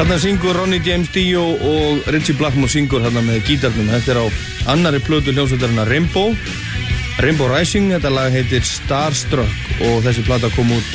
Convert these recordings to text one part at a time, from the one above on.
Þarna syngur Ronnie James Dio og Ritchie Blackmore syngur þarna með gítarnum. Þetta á annarri plötu hljómsveitarinnar Rainbow Rising. Þetta lag heitir Starstruck og þessi plata kom út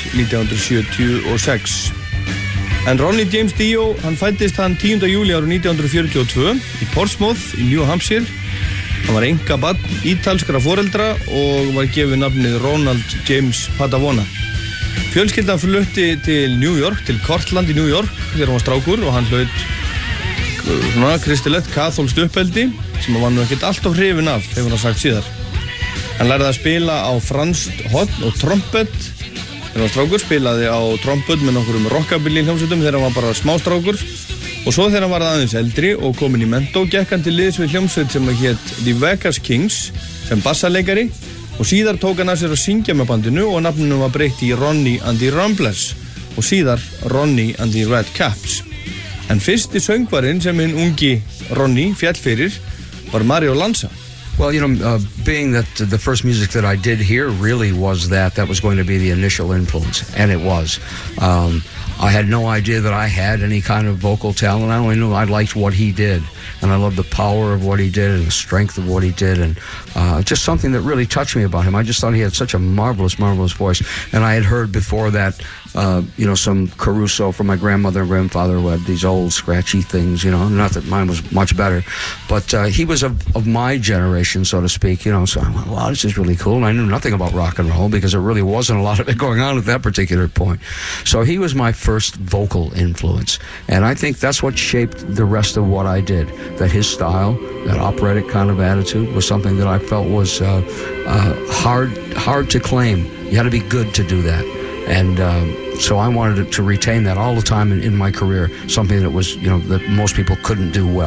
1976. En Ronnie James Dio, hann fæddist hann 10. júlí árið 1942 í Portsmouth í New Hampshire. Hann var einkabarn ítalskra foreldra og var gefið nafnið Ronald James Padavona. Fjölskyldan flutti til New York, til Cortland í New York þegar hann var strákur og hann hlaut svona kristilegt kaþólskt uppeldi sem hann var nú ekkert alltof hrifinn af, hefur hann sagt síðar. Hann lærði að spila á franskt horn og trompet. Þegar hann var strákur spilaði á trompet með nokkurum rockabilly hljómsveitum þegar hann var bara smástrákur. Og svo þegar hann var aðeins eldri og kominn í mentó gekk hann til liðs við hljómsveit sem hét The Vegas Kings sem bassaleikari og síðar tók hann að sér að syngja með bandinu og nafninu var breytt í Ronnie and the Ramblers og síðar Ronnie and the Red Caps. En fyrsti söngvarinn sem hinn ungi Ronnie fjall fyrir var Mario Lanza. Well, being that the first music that I did hear really was that was going to be the initial influence, and it was. I had no idea that I had any kind of vocal talent. I only knew I liked what he did, and I loved the power of what he did and the strength of what he did, and just something that really touched me about him. I just thought he had such a marvelous voice, and I had heard before that some Caruso from my grandmother and grandfather who had these old scratchy things, not that mine was much better, but he was of my generation, so to speak, so I went, wow, this is really cool, and I knew nothing about rock and roll because there really wasn't a lot of it going on at that particular point. So he was my first vocal influence, and I think that's what shaped the rest of what I did, that his style, that operatic kind of attitude was something that I felt was hard to claim. You had to be good to do that. And so I wanted to retain that all the time in my career, something that was, that most people couldn't do well.